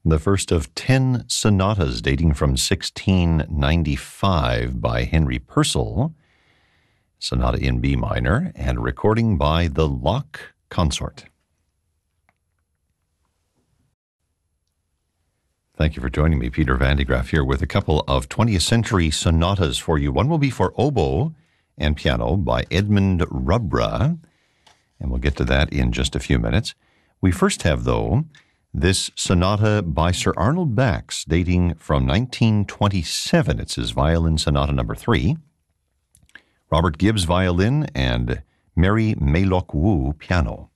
the first of 10 sonatas dating from 1695 by Henry Purcell, sonata in B minor, and recording by the Locke Consort. Thank you for joining me. Peter Van de Graaff here with a couple of 20th century sonatas for you. One will be for oboe and piano by Edmund Rubra, and we'll get to that in just a few minutes. We first have, though, this sonata by Sir Arnold Bax, dating from 1927. It's his violin sonata number 3. Robert Gibbs violin and Mary Maylock Wu piano.